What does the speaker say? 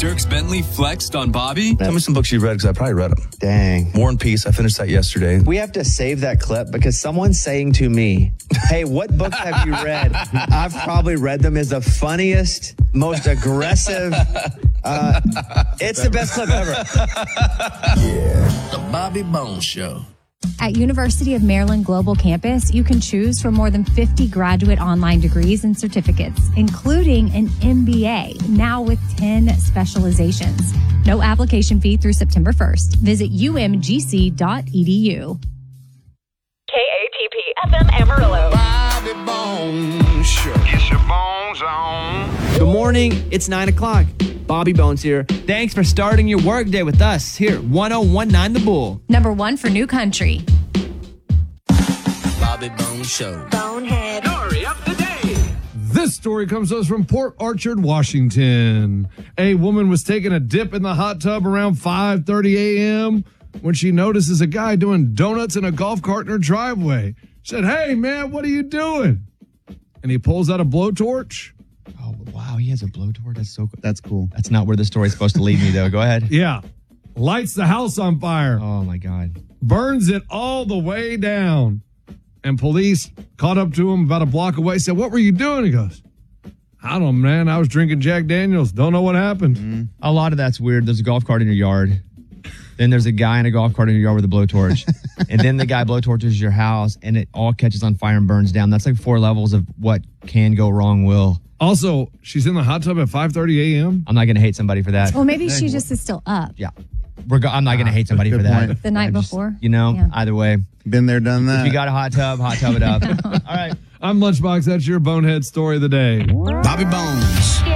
Dierks Bentley flexed on Bobby? Tell me some books you read, because I probably read them. Dang. War and Peace, I finished that yesterday. We have to save that clip because someone's saying to me, hey, what books have you read? I've probably read them. Is the funniest, most aggressive. It's the best clip ever. The Bobby Bones Show. At University of Maryland Global Campus, you can choose from more than 50 graduate online degrees and certificates, including an MBA, now with 10 specializations. No application fee through September 1st. Visit umgc.edu. KATP FM Amarillo. Bobby Bones Show. Get your bones on. Good morning. It's 9 o'clock. Bobby Bones here. Thanks for starting your workday with us here at 1019 The Bull. Number 1 for New Country. Bobby Bones Show. Bonehead. Story of the day. This story comes to us from Port Orchard, Washington. A woman was taking a dip in the hot tub around 5:30 a.m. when she notices a guy doing donuts in a golf cart in her driveway. She said, "Hey, man, what are you doing?" And he pulls out a blowtorch. Oh, wow. He has a blowtorch. That's cool. That's not where the story's supposed to lead me, though. Go ahead. Yeah. Lights the house on fire. Oh, my God. Burns it all the way down. And police caught up to him about a block away, said, "What were you doing?" He goes, "I don't know, man. I was drinking Jack Daniels. Don't know what happened." A lot of that's weird. There's a golf cart in your yard. Then there's a guy in a golf cart in your yard with a blowtorch. And then the guy blowtorches your house, and it all catches on fire and burns down. That's like 4 levels of what can go wrong will. Also, she's in the hot tub at 5:30 a.m. I'm not going to hate somebody for that. Well, maybe she just is still up Yeah. I'm not going to hate somebody for that. the night before. Yeah. Either way. Been there, done that. If you got a hot tub it up. All right. I'm Lunchbox. That's your bonehead story of the day. Bobby Bones.